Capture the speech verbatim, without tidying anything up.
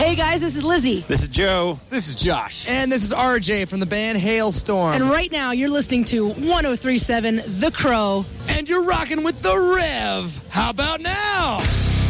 Hey guys, this is Lizzie. This is Joe. This is Josh. And this is R J from the band Hailstorm. And right now you're listening to one oh three point seven The Crow. And you're rocking with the Rev. How about now?